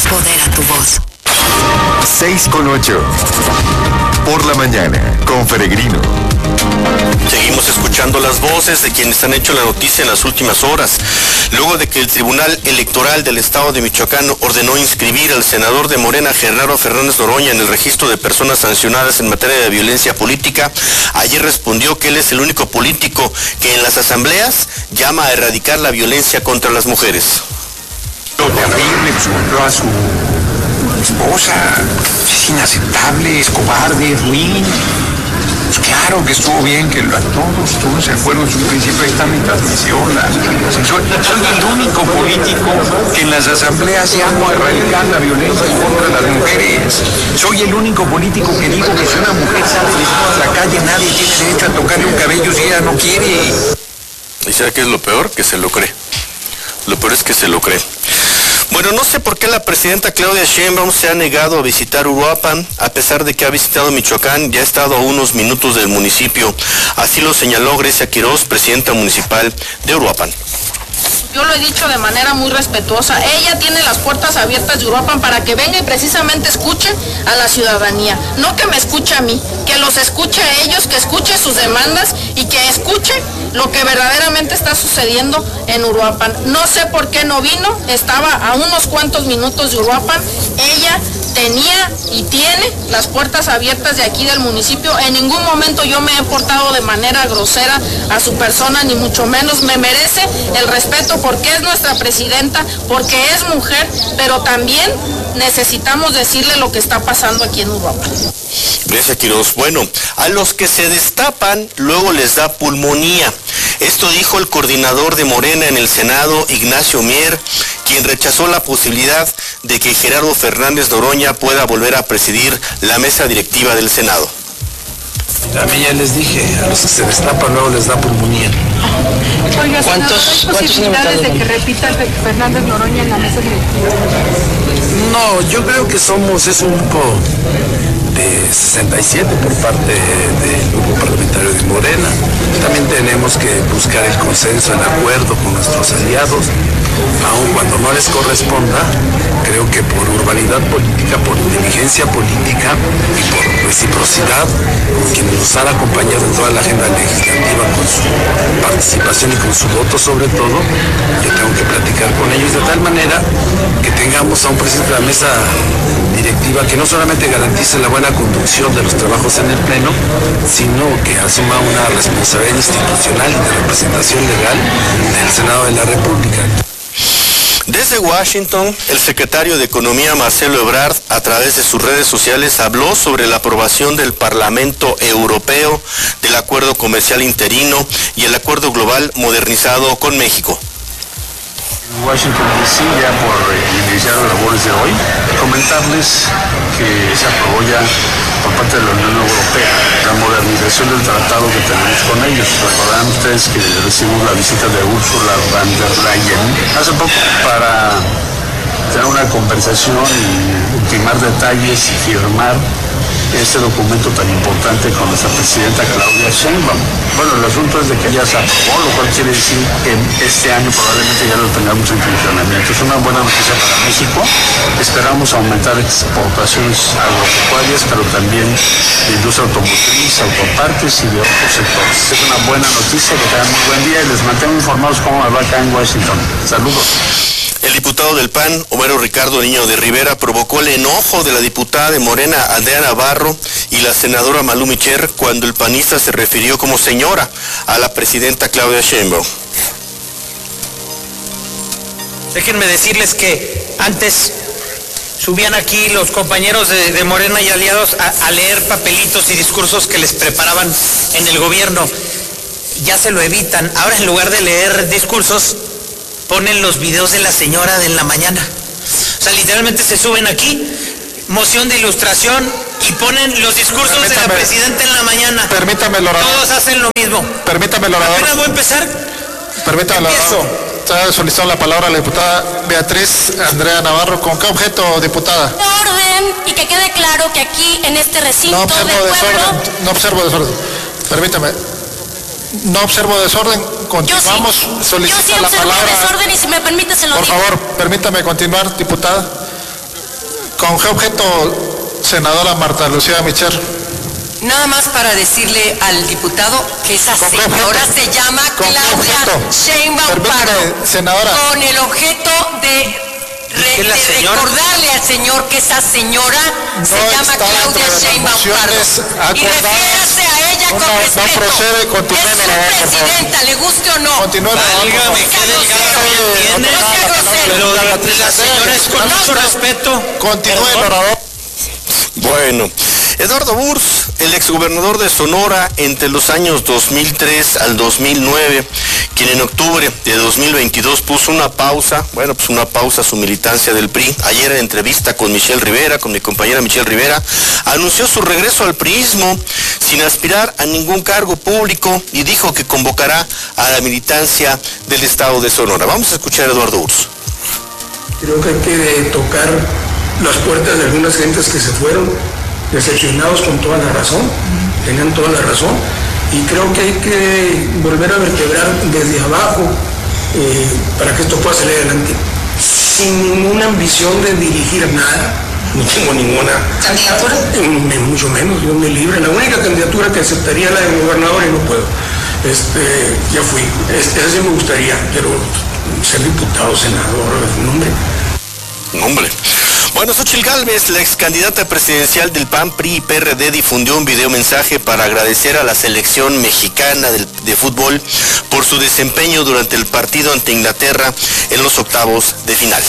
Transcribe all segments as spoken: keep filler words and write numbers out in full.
Empodera tu voz. seis con ocho. Por la mañana, con Peregrino. Seguimos escuchando las voces de quienes han hecho la noticia en las últimas horas. Luego de que el Tribunal Electoral del Estado de Michoacán ordenó inscribir al senador de Morena, Gerardo Fernández Noroña, en el registro de personas sancionadas en materia de violencia política, ayer respondió que él es el único político que en las asambleas llama a erradicar la violencia contra las mujeres. Lo terrible, pues golpeó a su esposa. Es inaceptable, es cobarde, es ruin. Pues claro que estuvo bien que lo, a todos, todos se acuerdan en su principio, ahí está mi transmisión. La, soy, soy el único político que en las asambleas llamo a erradicar la violencia contra las mujeres. Soy el único político que digo que si una mujer sale desnuda a la calle, nadie tiene derecho a tocarle un cabello si ella no quiere. ¿Y sabe qué es lo peor? Que se lo cree. Lo peor es que se lo cree. Bueno, no sé por qué la presidenta Claudia Sheinbaum se ha negado a visitar Uruapan, a pesar de que ha visitado Michoacán, ya ha estado a unos minutos del municipio. Así lo señaló Grecia Quiroz, presidenta municipal de Uruapan. Yo lo he dicho de manera muy respetuosa, ella tiene las puertas abiertas de Uruapan para que venga y precisamente escuche a la ciudadanía, no que me escuche a mí, que los escuche a ellos, que escuche sus demandas y que escuche lo que verdaderamente está sucediendo en Uruapan. No sé por qué no vino, estaba a unos cuantos minutos de Uruapan, ella tenía y tiene las puertas abiertas de aquí del municipio. En ningún momento yo me he portado de manera grosera a su persona, ni mucho menos. Me merece el respeto porque es nuestra presidenta, porque es mujer, pero también necesitamos decirle lo que está pasando aquí en Uruapan. Grecia Quiroz, bueno, a los que se destapan luego les da pulmonía. Esto dijo el coordinador de Morena en el Senado, Ignacio Mier, quien rechazó la posibilidad de que Gerardo Fernández Noroña pueda volver a presidir la mesa directiva del Senado. A mí ya les dije, a los que se destapan luego les da pulmonía. Oiga, ¿cuántos, ¿hay posibilidades de que repita Fernández Noroña en la mesa directiva? No, yo creo que somos, es un grupo de sesenta y siete por parte del grupo parlamentario de Morena. También tenemos que buscar el consenso, el acuerdo con nuestros aliados, aun cuando no les corresponda. Creo que por urbanidad política, por inteligencia política y por reciprocidad, quienes nos han acompañado en toda la agenda legislativa con su participación y con su voto sobre todo, yo tengo que platicar con ellos de tal manera que tengamos a un presidente de la mesa directiva que no solamente garantice la buena conducción de los trabajos en el Pleno, sino que asuma una responsabilidad institucional y de representación legal del Senado de la República. Desde Washington, el secretario de Economía, Marcelo Ebrard, a través de sus redes sociales, habló sobre la aprobación del Parlamento Europeo del Acuerdo Comercial Interino y el Acuerdo Global Modernizado con México. Washington D C, ya por iniciar las labores de hoy, comentarles que se aprobó ya por parte de la Unión Europea la modernización del tratado que tenemos con ellos. Recordarán ustedes que recibimos la visita de Ursula von der Leyen hace poco para tener una conversación y ultimar detalles y firmar este documento tan importante con nuestra presidenta Claudia Sheinbaum. Bueno, el asunto es de que ya se aprobó, lo cual quiere decir que este año probablemente ya lo tengamos en funcionamiento. Es una buena noticia para México. Esperamos aumentar exportaciones agropecuarias, pero también de industria automotriz, autopartes y de otros sectores. Es una buena noticia, que tengan muy buen día y les mantengo informados cómo me va acá en Washington. Saludos. El diputado del P A N, Homero Ricardo Niño de Rivera, provocó el enojo de la diputada de Morena, Andrea Navarro, y la senadora Malú Micher cuando el panista se refirió como señora a la presidenta Claudia Sheinbaum. Déjenme decirles que antes subían aquí los compañeros de, de Morena y aliados a, a leer papelitos y discursos que les preparaban en el gobierno. Ya se lo evitan. Ahora, en lugar de leer discursos, ponen los videos de la señora de en la mañana. O sea, literalmente se suben aquí, moción de ilustración, y ponen los discursos permítame, de la presidenta en la mañana. Permítame, el orador. Todos hacen lo mismo. Permítame, el orador. Apenas voy a empezar. Permítame, el orador. Está solicitando la palabra la diputada Beatriz Andrea Navarro. ¿Con qué objeto, diputada? Orden, y que quede claro que aquí, en este recinto no observo del pueblo... desorden, no observo desorden. Permítame. No observo desorden. Continuamos. Yo sí, solicita yo sí la observo palabra. desorden y si me permite se lo Por digo. favor, permítame continuar, diputada. ¿Con qué objeto, senadora Marta Lucía Micher? Nada más para decirle al diputado que esa señora se llama Claudia Sheinbaum Pardo. Senadora. Con el objeto de... Re, de recordarle al señor que esa señora no se llama Claudia Sheinbaum Pardo y refiérase a ella con no, respeto. No procede, continúe, es su presidenta, le guste o no. Continúe, válgame, qué delgado me entiende. Pero la señora es con mucho respeto. Continúe, orador. Bueno, Eduardo Burs, el exgobernador de Sonora entre los años dos mil tres al dos mil nueve, quien en octubre de dos mil veintidós puso una pausa, bueno, pues una pausa a su militancia del P R I. Ayer en entrevista con Michelle Rivera, con mi compañera Michelle Rivera, anunció su regreso al priismo sin aspirar a ningún cargo público y dijo que convocará a la militancia del estado de Sonora. Vamos a escuchar a Eduardo Burs. Creo que hay que tocar las puertas de algunas gentes que se fueron decepcionados con toda la razón, tenían toda la razón, y creo que hay que volver a vertebrar desde abajo eh, para que esto pueda salir adelante, sin ninguna ambición de dirigir nada, no tengo ninguna candidatura, eh, mucho menos, Dios me libre, la única candidatura que aceptaría es la de gobernador y no puedo, este, ya fui, este, esa sí me gustaría, pero ser diputado, senador, nombre. Nombre. Bueno, Xóchitl Gálvez, la ex candidata presidencial del P A N, P R I y P R D, difundió un video mensaje para agradecer a la selección mexicana de, de fútbol por su desempeño durante el partido ante Inglaterra en los octavos de final.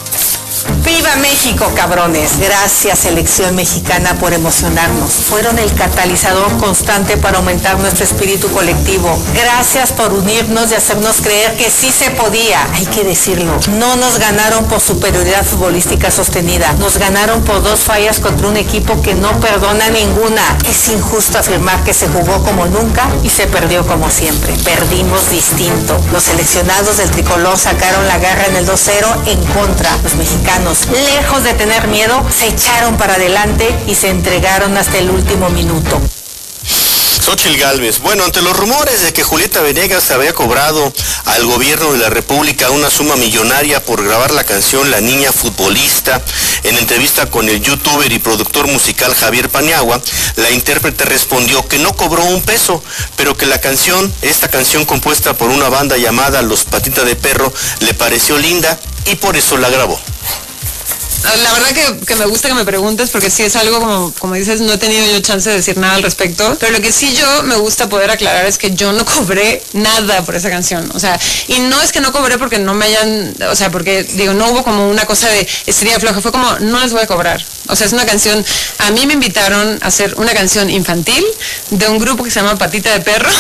¡Viva México, cabrones! Gracias, selección mexicana, por emocionarnos. Fueron el catalizador constante para aumentar nuestro espíritu colectivo. Gracias por unirnos y hacernos creer que sí se podía. Hay que decirlo. No nos ganaron por superioridad futbolística sostenida. Nos ganaron por dos fallas contra un equipo que no perdona ninguna. Es injusto afirmar que se jugó como nunca y se perdió como siempre. Perdimos distinto. Los seleccionados del tricolor sacaron la garra en el dos cero en contra. Los mexicanos, lejos de tener miedo, se echaron para adelante y se entregaron hasta el último minuto. Xóchitl Gálvez. Bueno, ante los rumores de que Julieta Venegas había cobrado al gobierno de la República una suma millonaria por grabar la canción La Niña Futbolista, en entrevista con el youtuber y productor musical Javier Paniagua, la intérprete respondió que no cobró un peso, pero que la canción, esta canción compuesta por una banda llamada Los Patitas de Perro, le pareció linda y por eso la grabó. La verdad que, que me gusta que me preguntes, porque sí es algo, como, como dices, no he tenido yo chance de decir nada al respecto, pero lo que sí yo me gusta poder aclarar es que yo no cobré nada por esa canción, o sea, y no es que no cobré porque no me hayan, o sea, porque digo, no hubo como una cosa de estrella floja, fue como, no les voy a cobrar, o sea, es una canción, a mí me invitaron a hacer una canción infantil de un grupo que se llama Patita de Perro,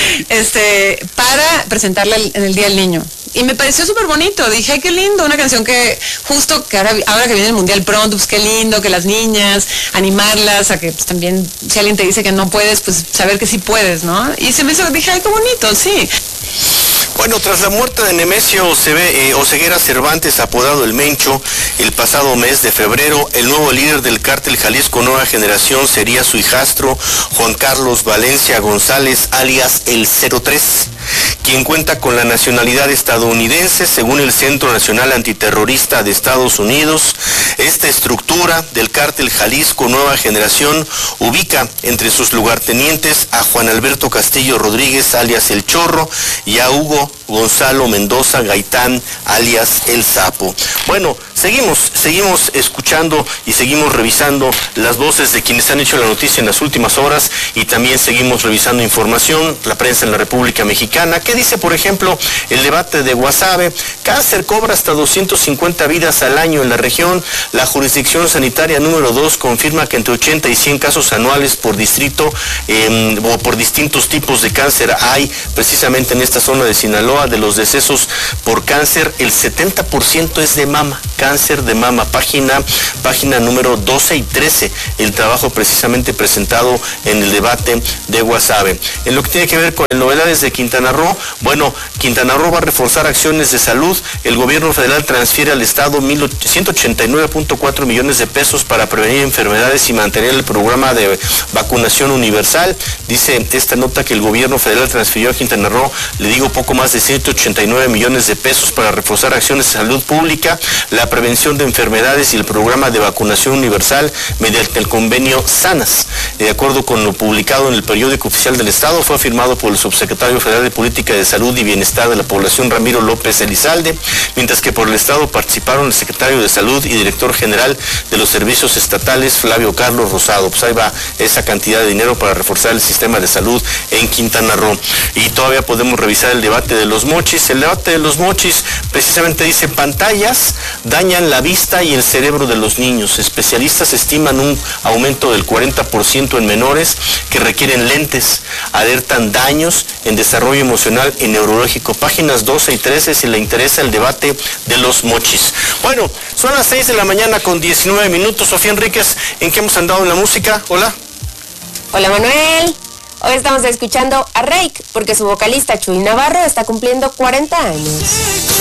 este, para presentarla en el Día del Niño. Y me pareció súper bonito, dije, ay, qué lindo, una canción que justo que ahora, ahora que viene el Mundial pronto, pues qué lindo, que las niñas, animarlas a que pues, también, si alguien te dice que no puedes, pues saber que sí puedes, ¿no? Y se me hizo, dije, ay, qué bonito, sí. Bueno, tras la muerte de Nemesio eh, Oseguera Cervantes, apodado El Mencho, el pasado mes de febrero, el nuevo líder del cártel Jalisco Nueva Generación sería su hijastro, Juan Carlos Valencia González, alias El cero tres, quien cuenta con la nacionalidad estadounidense, según el Centro Nacional Antiterrorista de Estados Unidos. Esta estructura del cártel Jalisco Nueva Generación ubica entre sus lugartenientes a Juan Alberto Castillo Rodríguez, alias El Chorro, y a Hugo Gonzalo Mendoza Gaitán, alias El Sapo. Bueno, seguimos, seguimos escuchando y seguimos revisando las voces de quienes han hecho la noticia en las últimas horas, y también seguimos revisando información, la prensa en la República Mexicana. ¿Qué dice, por ejemplo, el debate de Guasave? Cáncer cobra hasta doscientas cincuenta vidas al año en la región. La jurisdicción sanitaria número dos confirma que entre ochenta y cien casos anuales por distrito eh, o por distintos tipos de cáncer hay precisamente en esta zona de Sinaloa. De los decesos por cáncer, el setenta por ciento es de mama, cáncer de mama. Página, página número doce y trece, el trabajo precisamente presentado en el debate de Guasave. En lo que tiene que ver con novedades de Quintana Roo, bueno, Quintana Roo va a reforzar acciones de salud. El gobierno federal transfiere al Estado ciento ochenta y nueve punto cuatro millones de pesos para prevenir enfermedades y mantener el programa de vacunación universal. Dice esta nota que el gobierno federal transfirió a Quintana Roo, le digo, poco más de ciento ochenta y nueve millones de pesos para reforzar acciones de salud pública, la prevención de enfermedades y el programa de vacunación universal mediante el convenio SANAS. De acuerdo con lo publicado en el periódico oficial del Estado, fue firmado por el subsecretario federal de Política de Salud y Bienestar de la Población, Ramiro López Elizalde, mientras que por el Estado participaron el secretario de Salud y director general de los servicios estatales, Flavio Carlos Rosado. Pues ahí va esa cantidad de dinero para reforzar el sistema de salud en Quintana Roo. Y todavía podemos revisar el debate de los mochis. El debate de los mochis precisamente dice: pantallas dañan la vista y el cerebro de los niños. Especialistas estiman un aumento del cuarenta por ciento en menores que requieren lentes. Alertan daños en desarrollo emocional y neurológico. Páginas doce y trece si le interesa el debate de los mochis. Bueno, son las seis de la mañana con diecinueve minutos. Sofía Enríquez, ¿en qué hemos andado en la música? Hola. Hola, Manuel. Hoy estamos escuchando a Reik porque su vocalista Chuy Navarro está cumpliendo cuarenta años.